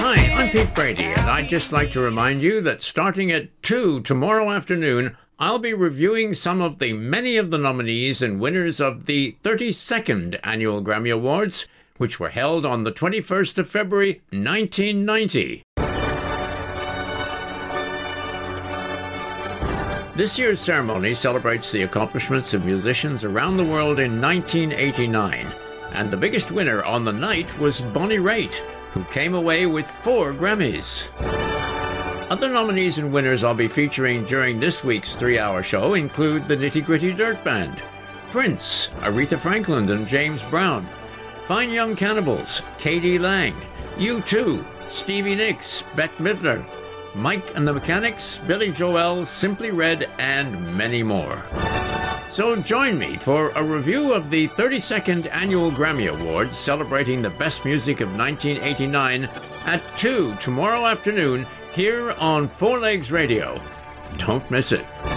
Hi, I'm Pete Brady, and I'd just like to remind you that starting at 2 tomorrow afternoon, I'll be reviewing some of the many of the nominees and winners of the 32nd Annual Grammy Awards, which were held on the 21st of February, 1990. This year's ceremony celebrates the accomplishments of musicians around the world in 1989, and the biggest winner on the night was Bonnie Raitt, who came away with 4 Grammys. Other nominees and winners I'll be featuring during this week's 3-hour show include the Nitty Gritty Dirt Band, Prince, Aretha Franklin and James Brown, Fine Young Cannibals, K.D. Lang, U2, Stevie Nicks, Bette Midler, Mike and the Mechanics, Billy Joel, Simply Red, and many more. So join me for a review of the 32nd Annual Grammy Awards celebrating the best music of 1989 at 2 tomorrow afternoon here on Four Legs Radio. Don't miss it.